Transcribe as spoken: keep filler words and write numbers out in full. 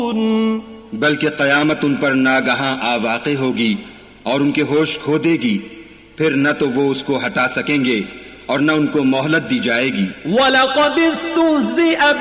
बल्कि क़यामत उन पर नागहां आ वाक़े होगी और उनके होश खो देगी, फिर न तो वो उसको हटा सकेंगे और न उनको मोहलत दी जाएगी।